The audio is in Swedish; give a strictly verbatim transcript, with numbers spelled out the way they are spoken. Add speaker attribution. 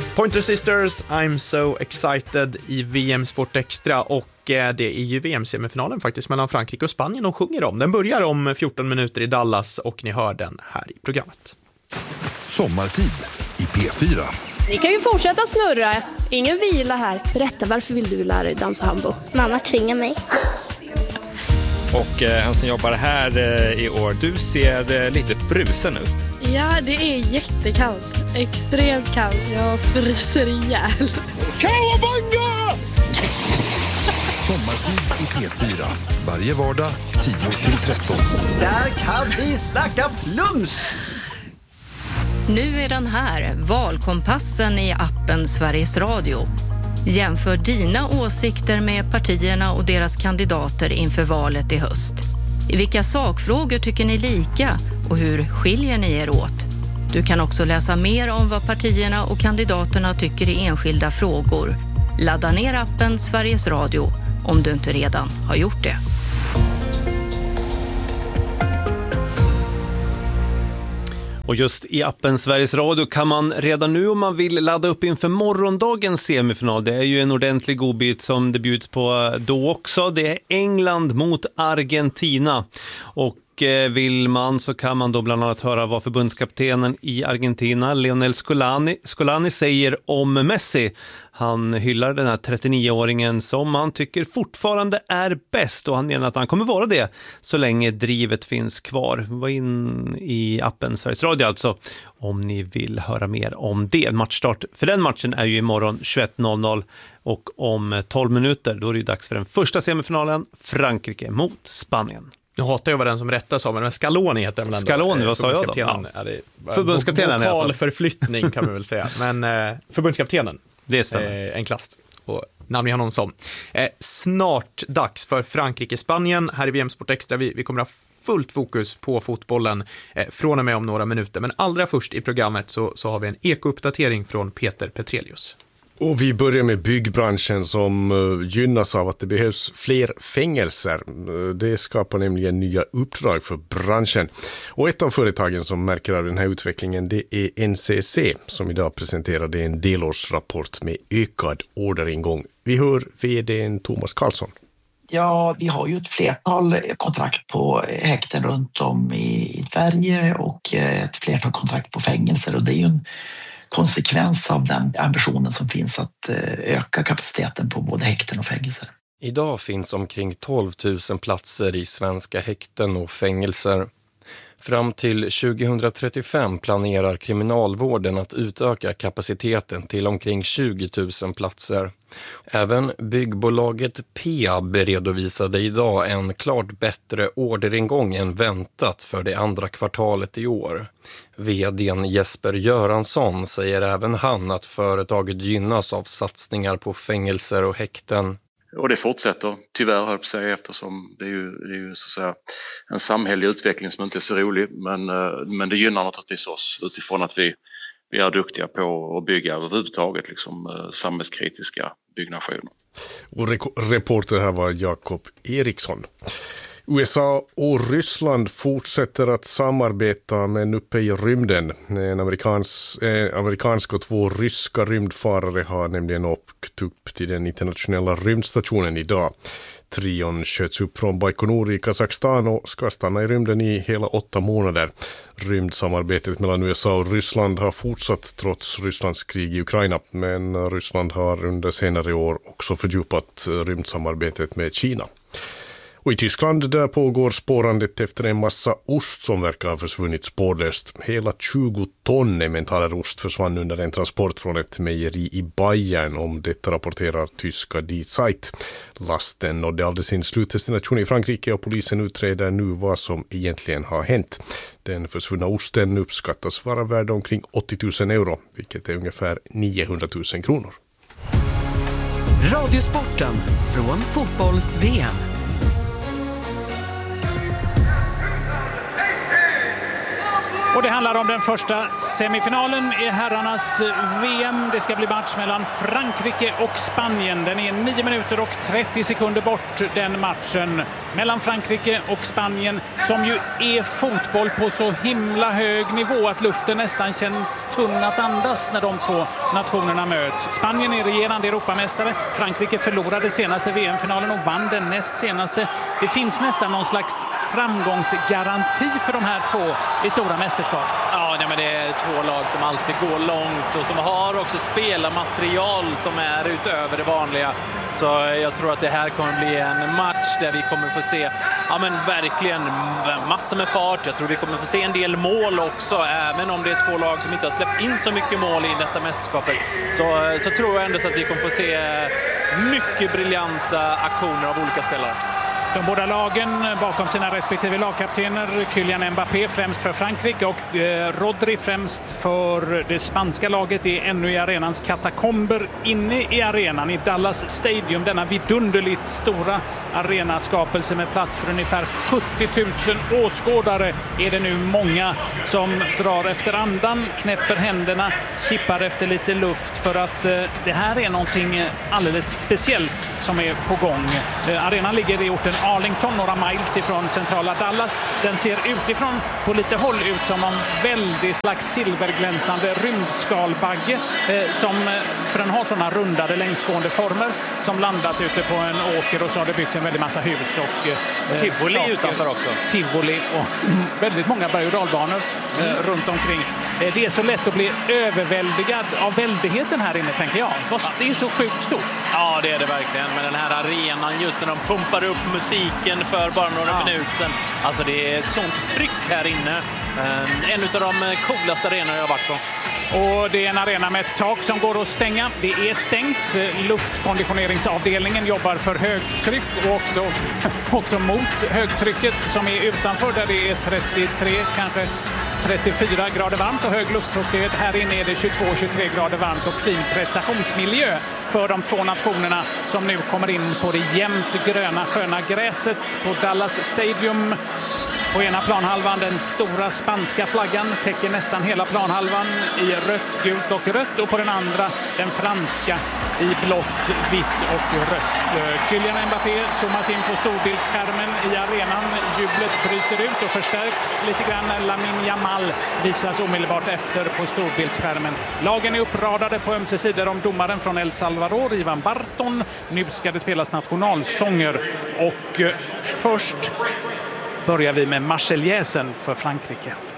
Speaker 1: Pointer Sisters, I'm so excited i V M Sport Extra, och det är ju V M-semifinalen faktiskt mellan Frankrike och Spanien de sjunger om. Den börjar om fjorton minuter i Dallas och ni hör den här i programmet.
Speaker 2: Sommartid i P fyra.
Speaker 3: Ni kan ju fortsätta snurra, ingen vila här. Berätta, varför vill du lära dig dansa hambo?
Speaker 4: Mamma tvingar mig.
Speaker 5: Och eh, han som jobbar här eh, i år, du ser eh, lite frusen ut.
Speaker 6: Ja, det är jättekallt. Extremt kallt. Jag fryser ihjäl.
Speaker 2: Kawabanga! Sommartid i P fyra. Varje vardag tio till tretton.
Speaker 1: Där kan vi snacka plums!
Speaker 7: Nu är den här, valkompassen i appen Sveriges Radio. Jämför dina åsikter med partierna och deras kandidater inför valet i höst. I vilka sakfrågor tycker ni lika och hur skiljer ni er åt? Du kan också läsa mer om vad partierna och kandidaterna tycker i enskilda frågor. Ladda ner appen Sveriges Radio om du inte redan har gjort det.
Speaker 8: Och just i appen Sveriges Radio kan man redan nu, om man vill, ladda upp inför morgondagens semifinal. Det är ju en ordentlig godbit som det bjuds på då också. Det är England mot Argentina. Och vill man så kan man då bland annat höra vad förbundskaptenen i Argentina, Lionel Scolani, Scolani säger om Messi. Han hyllar den här trettionio-åringen som han tycker fortfarande är bäst, och han menar att han kommer vara det så länge drivet finns kvar. Var in i appen Sveriges Radio alltså om ni vill höra mer om det. Matchstart för den matchen är ju imorgon tjugoett noll noll, och om tolv minuter då är det ju dags för den första semifinalen, Frankrike mot Spanien.
Speaker 1: Nu hatar jag vad den som rättar sa, men Scaloni heter den väl ändå.
Speaker 8: Scaloni, vad sa jag då?
Speaker 1: Ja.
Speaker 8: Förbundskaptenen.
Speaker 1: Vokalförflyttning kan man väl säga. Men eh, förbundskaptenen.
Speaker 8: Det stämmer.
Speaker 1: Eh, enklast. Och namn honom som. Eh, snart dags för Frankrike-Spanien här i V M Sport Extra. Vi, vi kommer ha fullt fokus på fotbollen eh, från och med om några minuter. Men allra först i programmet så, så har vi en eko-uppdatering från Peter Petrelius.
Speaker 9: Och vi börjar med byggbranschen som gynnas av att det behövs fler fängelser. Det skapar nämligen nya uppdrag för branschen. Och ett av företagen som märker av den här utvecklingen, det är N C C som idag presenterade en delårsrapport med ökad orderingång. Vi hör vd:n Thomas Karlsson.
Speaker 10: Ja, vi har ju ett flertal kontrakt på häkten runt om i Sverige och ett flertal kontrakt på fängelser, och det är ju en konsekvens av den ambitionen som finns att öka kapaciteten på både häkten och fängelser.
Speaker 11: Idag finns omkring tolv tusen platser i svenska häkten och fängelser. Fram till tjugohundratrettiofem planerar kriminalvården att utöka kapaciteten till omkring tjugo tusen platser. Även byggbolaget Peab redovisade idag en klart bättre orderingång än väntat för det andra kvartalet i år. Vd:n Jesper Göransson säger även han att företaget gynnas av satsningar på fängelser och häkten.
Speaker 12: Och det fortsätter tyvärr, höll på sig, eftersom det är ju, det är ju så att säga en samhällelig utveckling som inte är så rolig. Men, men det gynnar naturligtvis oss utifrån att vi, vi är duktiga på att bygga överhuvudtaget liksom, samhällskritiska byggnationer.
Speaker 9: Och re- reporter här var Jakob Eriksson. U S A och Ryssland fortsätter att samarbeta, men uppe i rymden. En amerikans, eh, amerikansk och två ryska rymdfarare har nämligen åkt upp till den internationella rymdstationen idag. Trion sköts upp från Baikonur i Kazakstan och ska stanna i rymden i hela åtta månader. Rymdsamarbetet mellan U S A och Ryssland har fortsatt trots Rysslands krig i Ukraina, men Ryssland har under senare år också fördjupat rymdsamarbetet med Kina. Och i Tyskland där pågår spårandet efter en massa ost som verkar ha försvunnit spårlöst. Hela tjugo ton emmentaler ost försvann under en transport från ett mejeri i Bayern, om detta rapporterar tyska Die Zeit. Lasten nådde aldrig sin slutdestination i Frankrike och polisen utreder nu vad som egentligen har hänt. Den försvunna osten uppskattas vara värd omkring åttio tusen euro, vilket är ungefär niohundratusen kronor.
Speaker 13: Radiosporten från fotbolls-V M.
Speaker 4: Och det handlar om den första semifinalen i herrarnas V M. Det ska bli match mellan Frankrike och Spanien. Den är nio minuter och trettio sekunder bort, den matchen. Mellan Frankrike och Spanien, som ju är fotboll på så himla hög nivå att luften nästan känns tunn att andas när de två nationerna möts. Spanien är regerande Europamästare. Frankrike förlorade senaste V M-finalen och vann den näst senaste. Det finns nästan någon slags framgångsgaranti för de här två i stora mästerskap.
Speaker 14: Ja, nej, men det är två lag som alltid går långt och som har också spelarmaterial som är utöver det vanliga. Så jag tror att det här kommer bli en match där vi kommer få se ja, men verkligen massor med fart. Jag tror vi kommer få se en del mål också, även om det är två lag som inte har släppt in så mycket mål i detta mästerskapet. Så, så tror jag ändå så att vi kommer få se mycket briljanta aktioner av olika spelare.
Speaker 4: De båda lagen bakom sina respektive lagkaptener, Kylian Mbappé främst för Frankrike och eh, Rodri främst för det spanska laget, är ännu i arenans katakomber inne i arenan i Dallas Stadium. Denna vidunderligt stora arenaskapelse med plats för ungefär sjuttio tusen åskådare är det nu många som drar efter andan, knäpper händerna, kippar efter lite luft för att eh, det här är någonting alldeles speciellt som är på gång. Eh, arenan ligger i orten Arlington, några miles ifrån centrala Dallas. Den ser utifrån på lite håll ut som en väldigt slags silverglänsande rymdskalbagge eh, som, för den har sådana rundade längsgående former, som landat ute på en åker, och så har det byggts en väldig massa hus och
Speaker 14: eh, Tivoli saker. Utanför också.
Speaker 4: Tivoli och väldigt många berg- och dalbanor eh, mm. runt omkring. Eh, det är så lätt att bli överväldigad av väldigheten här inne, tänker jag. Det är så sjukt stort.
Speaker 14: Ja, det är det verkligen. Men den här arenan, just när de pumpar upp musiken för bara några ja. minuter sedan. Alltså det är ett sånt tryck här inne. En av de coolaste arenorna jag har varit på.
Speaker 4: Och det är en arena med ett tak som går att stänga. Det är stängt. Luftkonditioneringsavdelningen jobbar för högtryck och också, också mot högtrycket som är utanför, där det är trettiotre, kanske trettiofyra grader varmt och hög luftfuktighet. Här inne är det tjugotvå till tjugotre grader varmt och fin prestationsmiljö för de två nationerna som nu kommer in på det jämnt gröna sköna gräset på Dallas Stadium. På ena planhalvan den stora spanska flaggan täcker nästan hela planhalvan i rött, gult och rött, och på den andra den franska i blått, vitt och rött. Kylian Mbappé zoomas in på storbildsskärmen i arenan. Jublet bryter ut och förstärks lite grann. Lamine Yamal visas omedelbart efter på storbildsskärmen. Lagen är uppradade på ömse sidor om domaren från El Salvador, Ivan Barton. Nu ska det spelas nationalsånger och först börjar vi med Marseljäsen för Frankrike.